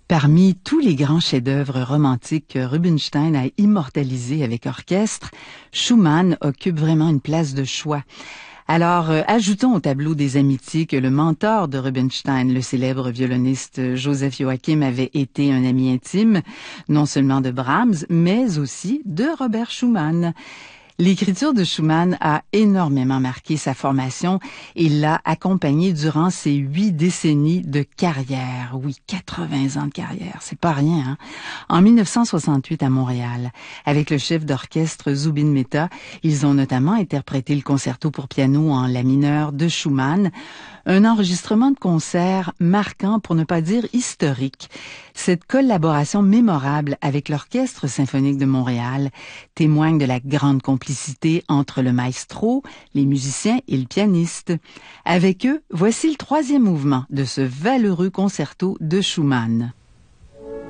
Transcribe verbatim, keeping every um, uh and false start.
Parmi tous les grands chefs-d'œuvre romantiques que Rubinstein a immortalisés avec orchestre, Schumann occupe vraiment une place de choix. Alors, euh, ajoutons au tableau des amitiés que le mentor de Rubinstein, le célèbre violoniste Joseph Joachim, avait été un ami intime, non seulement de Brahms, mais aussi de Robert Schumann. L'écriture de Schumann a énormément marqué sa formation et l'a accompagné durant ses huit décennies de carrière. Oui, quatre-vingts ans de carrière, c'est pas rien, hein? En mille neuf cent soixante-huit à Montréal, avec le chef d'orchestre Zubin Mehta, ils ont notamment interprété le concerto pour piano en la mineur de Schumann, un enregistrement de concert marquant, pour ne pas dire historique. Cette collaboration mémorable avec l'Orchestre symphonique de Montréal témoigne de la grande complicité entre le maestro, les musiciens et le pianiste. Avec eux, voici le troisième mouvement de ce valeureux concerto de Schumann.